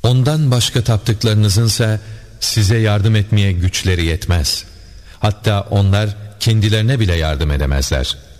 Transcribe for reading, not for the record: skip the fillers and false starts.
Ondan başka taptıklarınızınsa size yardım etmeye güçleri yetmez. Hatta onlar kendilerine bile yardım edemezler.